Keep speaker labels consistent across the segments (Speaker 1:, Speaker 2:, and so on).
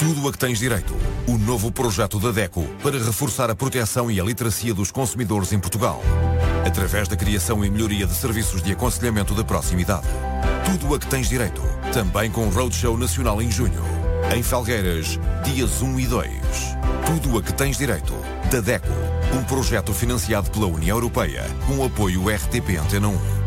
Speaker 1: Tudo a que tens direito. O novo projeto da DECO para reforçar a proteção e a literacia dos consumidores em Portugal, através da criação e melhoria de serviços de aconselhamento de proximidade. Tudo a que tens direito. Também com Roadshow Nacional em junho. Em Felgueiras, dias 1 e 2. Tudo a que tens direito. Da DECO. Um projeto financiado pela União Europeia, com o apoio RTP Antena 1.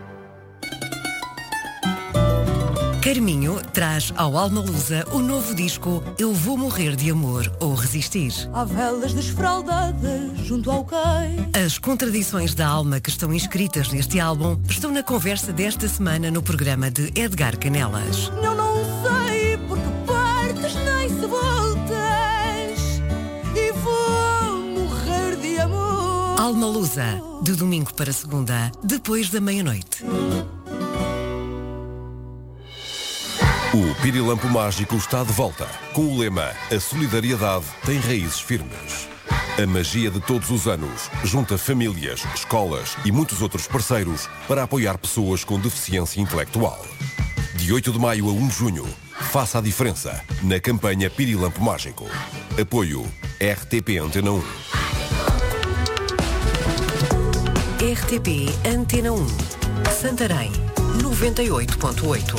Speaker 2: Carminho traz ao Alma Lusa o novo disco Eu Vou Morrer de Amor ou Resistir.
Speaker 3: Há velas desfraldadas junto ao cais.
Speaker 2: As contradições da alma que estão inscritas neste álbum estão na conversa desta semana no programa de Edgar Canelas.
Speaker 3: Eu não sei porque partes nem se voltas e vou morrer de amor.
Speaker 2: Alma Lusa, de domingo para segunda, depois da meia-noite.
Speaker 1: O Pirilampo Mágico está de volta, com o lema A solidariedade tem raízes firmes. A magia de todos os anos junta famílias, escolas e muitos outros parceiros para apoiar pessoas com deficiência intelectual. De 8 de maio a 1 de junho, faça a diferença na campanha Pirilampo Mágico. Apoio RTP Antena 1.
Speaker 2: RTP Antena 1. Santarém, 98.8.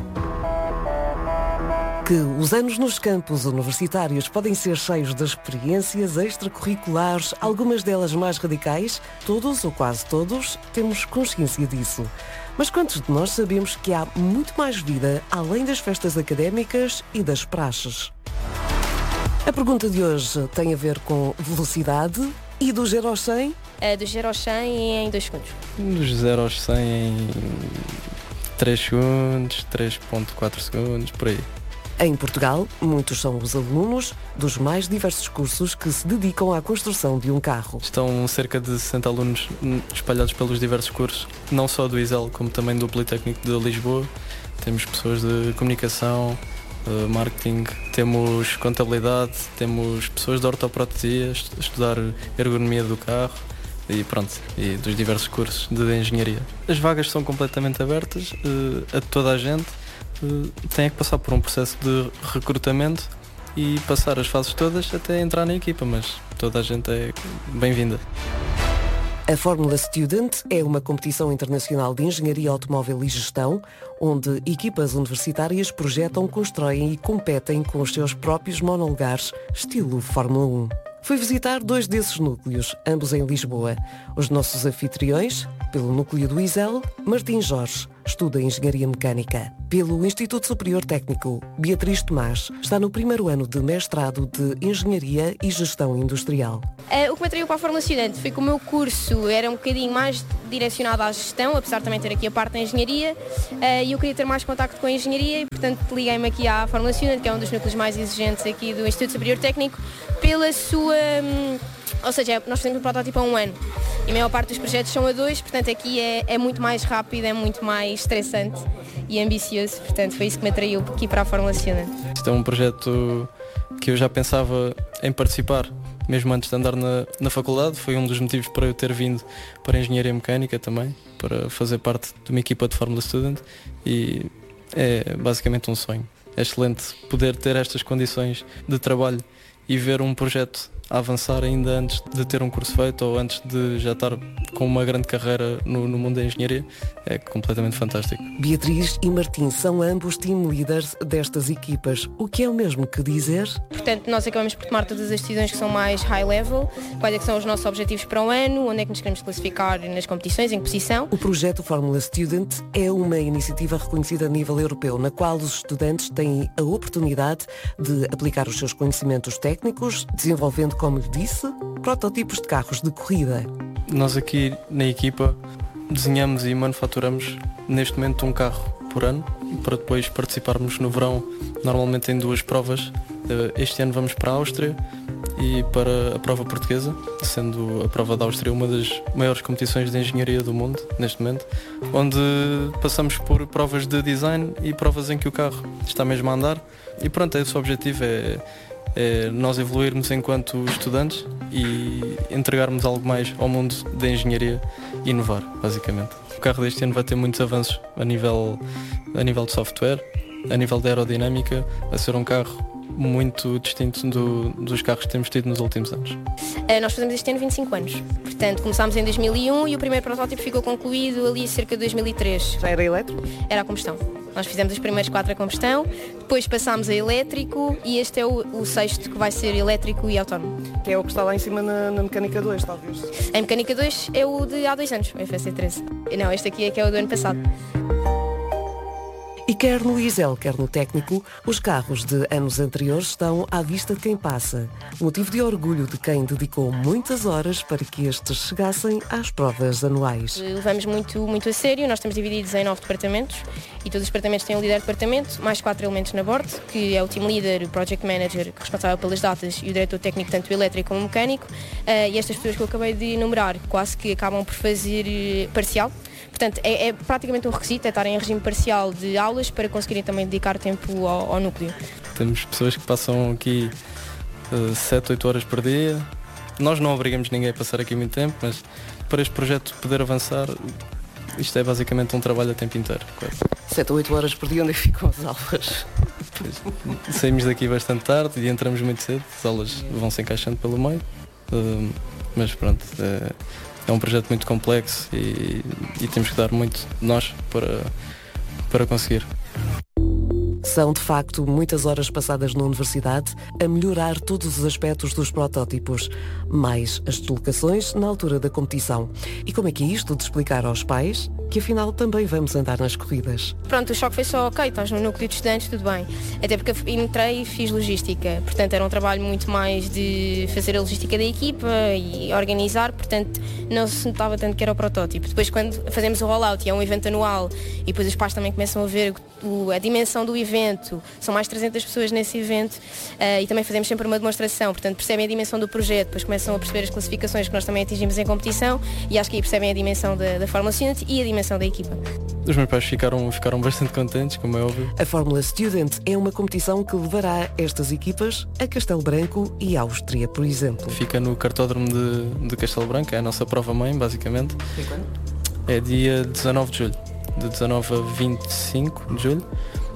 Speaker 2: Que os anos nos campos universitários podem ser cheios de experiências extracurriculares, algumas delas mais radicais, todos ou quase todos temos consciência disso. Mas quantos de nós sabemos que há muito mais vida além das festas académicas e das praxes? A pergunta de hoje tem a ver com velocidade e do 0 aos 100?
Speaker 4: Do 0 aos 100 em 2 segundos.
Speaker 5: Dos 0 aos 100 em 3 segundos, 3.4 segundos, por aí.
Speaker 2: Em Portugal, muitos são os alunos dos mais diversos cursos que se dedicam à construção de um carro.
Speaker 5: Estão cerca de 60 alunos espalhados pelos diversos cursos, não só do ISEL, como também do Politécnico de Lisboa. Temos pessoas de comunicação, marketing, temos contabilidade, temos pessoas de ortoprotesia, estudar ergonomia do carro e pronto, e dos diversos cursos de engenharia. As vagas são completamente abertas a toda a gente. Tem que passar por um processo de recrutamento e passar as fases todas até entrar na equipa, mas toda a gente é bem-vinda.
Speaker 2: A Fórmula Student é uma competição internacional de engenharia automóvel e gestão, onde equipas universitárias projetam, constroem e competem com os seus próprios monolugares, estilo Fórmula 1. Fui visitar 2 desses núcleos, ambos em Lisboa. Os nossos anfitriões, pelo núcleo do ISEL, Martim Jorge, estuda Engenharia Mecânica. Pelo Instituto Superior Técnico, Beatriz Tomás, está no 1º ano de mestrado de Engenharia e Gestão Industrial.
Speaker 4: O que me atraiu para a Fórmula Student foi que o meu curso era um bocadinho mais direcionado à gestão, apesar de também ter aqui a parte da engenharia, e eu queria ter mais contacto com a engenharia e, portanto, liguei-me aqui à Fórmula Student, que é um dos núcleos mais exigentes aqui do Instituto Superior Técnico, pela sua... Ou seja, nós fazemos um protótipo a 1 ano e a maior parte dos projetos são a 2, portanto aqui é muito mais rápido, é muito mais estressante e ambicioso, portanto foi isso que me atraiu aqui para a Fórmula Student.
Speaker 5: Isto é um projeto que eu já pensava em participar, mesmo antes de andar na faculdade. Foi um dos motivos para eu ter vindo para a Engenharia Mecânica também, para fazer parte de uma equipa de Fórmula Student, e é basicamente um sonho. É excelente poder ter estas condições de trabalho e ver um projeto a avançar ainda antes de ter um curso feito ou antes de já estar com uma grande carreira no mundo da engenharia. É completamente fantástico.
Speaker 2: Beatriz e Martim são ambos team leaders destas equipas, o que é o mesmo que dizer?
Speaker 4: Portanto, nós acabamos por tomar todas as decisões que são mais high level, quais é que são os nossos objetivos para o ano, onde é que nos queremos classificar nas competições, em que posição.
Speaker 2: O projeto Fórmula Student é uma iniciativa reconhecida a nível europeu, na qual os estudantes têm a oportunidade de aplicar os seus conhecimentos técnicos, desenvolvendo, como lhe disse, prototipos de carros de corrida.
Speaker 5: Nós aqui na equipa desenhamos e manufaturamos neste momento um carro por ano, para depois participarmos no verão, normalmente em 2 provas. Este ano vamos para a Áustria e para a prova portuguesa, sendo a prova da Áustria uma das maiores competições de engenharia do mundo neste momento, onde passamos por provas de design e provas em que o carro está mesmo a andar. E pronto, esse objetivo é nós evoluirmos enquanto estudantes e entregarmos algo mais ao mundo da engenharia e inovar, basicamente. O carro deste ano vai ter muitos avanços a nível de software, a nível de aerodinâmica. Vai ser um carro muito distinto dos carros que temos tido nos últimos anos.
Speaker 4: Nós fazemos este ano 25 anos, portanto começámos em 2001 e o primeiro protótipo ficou concluído ali cerca de 2003.
Speaker 2: Já era elétrico?
Speaker 4: Era a combustão. Nós fizemos os primeiros 4 a combustão, depois passámos a elétrico e este é o 6º que vai ser elétrico e autónomo.
Speaker 2: Que é o que está lá em cima na mecânica 2, talvez.
Speaker 4: A mecânica 2 é o de há 2 anos, o FSC13. Não, este aqui é que é o do ano passado.
Speaker 2: E quer no Isel, quer no técnico, os carros de anos anteriores estão à vista de quem passa. Motivo de orgulho de quem dedicou muitas horas para que estes chegassem às provas anuais.
Speaker 4: Levamos muito a sério, nós estamos divididos em 9 departamentos e todos os departamentos têm um líder de departamento, mais 4 elementos na bordo, que é o team leader, o project manager, responsável pelas datas, e o diretor técnico, tanto elétrico como mecânico. E estas pessoas que eu acabei de enumerar quase que acabam por fazer parcial. Portanto, é praticamente um requisito, é estarem em regime parcial de aulas para conseguirem também dedicar tempo ao núcleo.
Speaker 5: Temos pessoas que passam aqui 7, 8 horas por dia. Nós não obrigamos ninguém a passar aqui muito tempo, mas para este projeto poder avançar, isto é basicamente um trabalho a tempo inteiro.
Speaker 2: 7 ou 8 horas por dia, onde é que ficam as aulas?
Speaker 5: Saímos daqui bastante tarde e entramos muito cedo, as aulas vão se encaixando pelo meio, mas pronto, é um projeto muito complexo e temos que dar muito de nós para conseguir.
Speaker 2: São, de facto, muitas horas passadas na universidade a melhorar todos os aspectos dos protótipos, mais as deslocações na altura da competição. E como é que é isto de explicar aos pais que afinal também vamos andar nas corridas?
Speaker 4: Pronto, o choque foi só, ok, estás no núcleo de estudantes, tudo bem. Até porque eu entrei e fiz logística, portanto era um trabalho muito mais de fazer a logística da equipa e organizar, portanto não se notava tanto que era o protótipo. Depois quando fazemos o rollout e é um evento anual e depois os pais também começam a ver a dimensão do evento, são mais de 300 pessoas nesse evento e também fazemos sempre uma demonstração, portanto percebem a dimensão do projeto, depois começam a perceber as classificações que nós também atingimos em competição e acho que aí percebem a dimensão da Fórmula Student e a dimensão da equipa.
Speaker 5: Os meus pais ficaram bastante contentes, como é óbvio.
Speaker 2: A Fórmula Student é uma competição que levará estas equipas a Castelo Branco e Áustria, por exemplo.
Speaker 5: Fica no cartódromo de Castelo Branco, é a nossa prova-mãe, basicamente.
Speaker 2: E quando?
Speaker 5: É dia 19 de julho, de 19 a 25 de julho,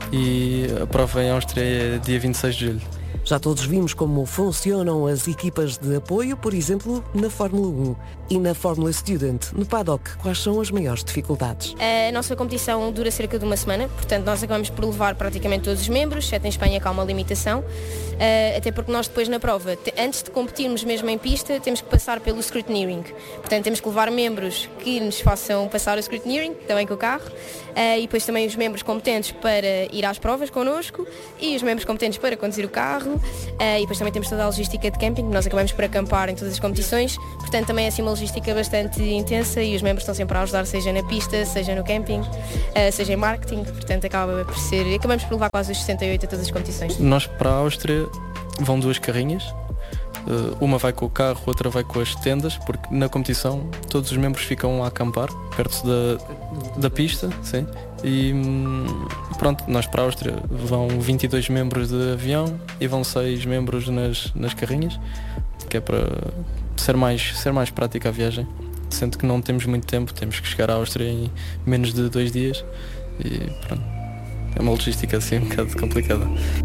Speaker 5: e a prova em Áustria é dia 26 de julho.
Speaker 2: Já todos vimos como funcionam as equipas de apoio, por exemplo, na Fórmula 1 e na Fórmula Student. No paddock, quais são as maiores dificuldades?
Speaker 4: A nossa competição dura cerca de uma semana, portanto nós acabamos por levar praticamente todos os membros, exceto em Espanha que há uma limitação, até porque nós depois na prova, antes de competirmos mesmo em pista, temos que passar pelo scrutineering. Portanto temos que levar membros que nos façam passar o scrutineering, também com o carro, e depois também os membros competentes para ir às provas connosco e os membros competentes para conduzir o carro. E depois também temos toda a logística de camping, nós acabamos por acampar em todas as competições, portanto também é assim uma logística bastante intensa e os membros estão sempre a ajudar, seja na pista, seja no camping, seja em marketing, portanto acabamos por levar quase os 68 a todas as competições.
Speaker 5: Nós para a Áustria vão 2 carrinhas, uma vai com o carro, outra vai com as tendas, porque na competição todos os membros ficam a acampar perto da pista, sim. E pronto, nós para a Áustria vão 22 membros de avião e vão 6 membros nas carrinhas, que é para ser mais prática a viagem, sendo que não temos muito tempo, temos que chegar à Áustria em menos de 2 dias e pronto, é uma logística assim um bocado complicada.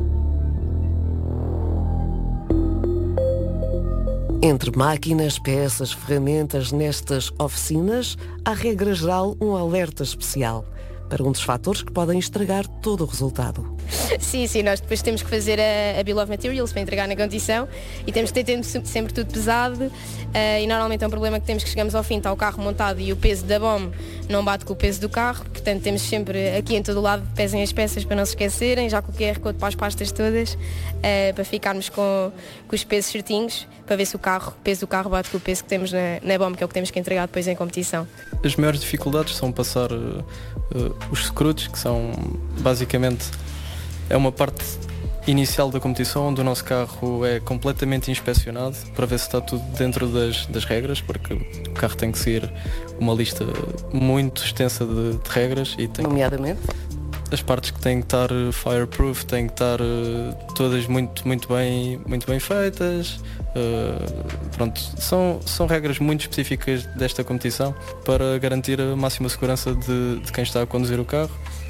Speaker 2: Entre máquinas, peças, ferramentas nestas oficinas, há regra geral um alerta especial para um dos fatores que podem estragar todo o resultado.
Speaker 4: Sim, nós depois temos que fazer a Bill of Materials para entregar na competição e temos que ter sempre tudo pesado e normalmente é um problema que temos que chegamos ao fim, está o carro montado e o peso da bomba não bate com o peso do carro, portanto temos sempre aqui em todo o lado, pesem as peças para não se esquecerem, já com o QR Code para as pastas todas, para ficarmos com os pesos certinhos, para ver se o peso do carro bate com o peso que temos na bomba, que é o que temos que entregar depois em competição.
Speaker 5: As maiores dificuldades são passar os screws, que são basicamente é uma parte inicial da competição onde o nosso carro é completamente inspecionado para ver se está tudo dentro das regras, porque o carro tem que seguir uma lista muito extensa de regras e tem
Speaker 2: nomeadamente
Speaker 5: as partes que têm que estar fireproof, têm que estar todas muito bem feitas. Pronto, são regras muito específicas desta competição para garantir a máxima segurança de quem está a conduzir o carro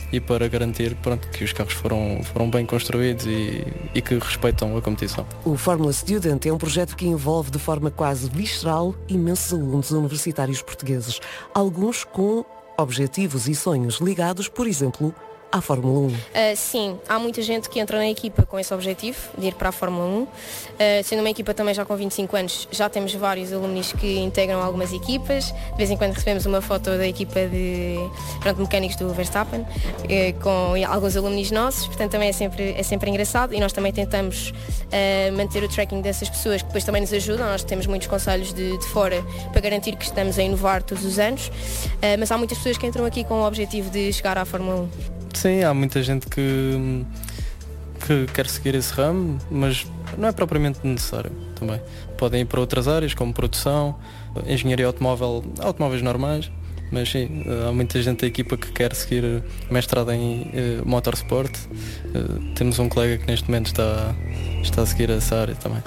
Speaker 5: e para garantir que os carros foram bem construídos e que respeitam a competição.
Speaker 2: O Fórmula Student é um projeto que envolve de forma quase visceral imensos alunos universitários portugueses, alguns com objetivos e sonhos ligados, por exemplo, à Fórmula 1.
Speaker 4: Sim, há muita gente que entra na equipa com esse objetivo de ir para a Fórmula 1. Sendo uma equipa também já com 25 anos, já temos vários alunos que integram algumas equipas. De vez em quando recebemos uma foto da equipa de mecânicos do Verstappen, com alguns alunos nossos, portanto também é sempre engraçado, e nós também tentamos manter o tracking dessas pessoas, que depois também nos ajudam. Nós temos muitos conselhos de fora para garantir que estamos a inovar todos os anos, mas há muitas pessoas que entram aqui com o objetivo de chegar à Fórmula 1.
Speaker 5: Sim, há muita gente que quer seguir esse ramo, mas não é propriamente necessário também. Podem ir para outras áreas, como produção, engenharia automóvel, automóveis normais, mas sim, há muita gente da equipa que quer seguir mestrado em motorsport. Temos um colega que neste momento está a seguir essa área também.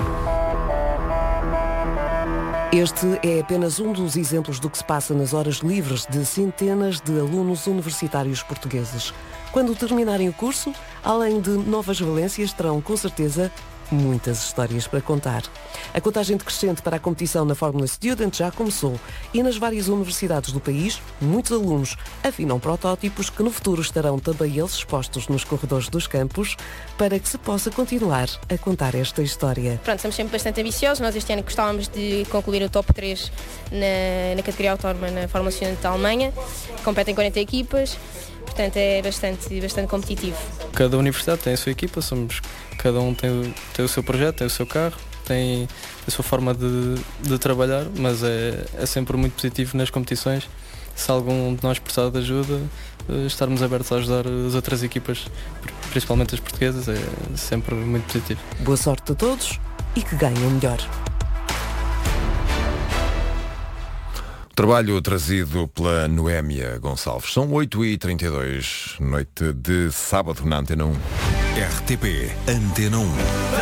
Speaker 2: Este é apenas um dos exemplos do que se passa nas horas livres de centenas de alunos universitários portugueses. Quando terminarem o curso, além de novas valências, terão com certeza muitas histórias para contar. A contagem decrescente para a competição na Fórmula Student já começou e nas várias universidades do país, muitos alunos afinam protótipos que no futuro estarão também eles expostos nos corredores dos campos para que se possa continuar a contar esta história.
Speaker 4: Somos sempre bastante ambiciosos. Nós este ano gostávamos de concluir o top 3 na categoria autónoma na Fórmula Student da Alemanha. Competem 40 equipas. Portanto, é bastante competitivo.
Speaker 5: Cada universidade tem a sua equipa, cada um tem o seu projeto, tem o seu carro, tem a sua forma de trabalhar, mas é sempre muito positivo nas competições. Se algum de nós precisar de ajuda, estarmos abertos a ajudar as outras equipas, principalmente as portuguesas, é sempre muito positivo.
Speaker 2: Boa sorte a todos e que ganhem o melhor.
Speaker 1: Trabalho trazido pela Noémia Gonçalves. São 8h32, noite de sábado na Antena 1.
Speaker 6: RTP Antena 1.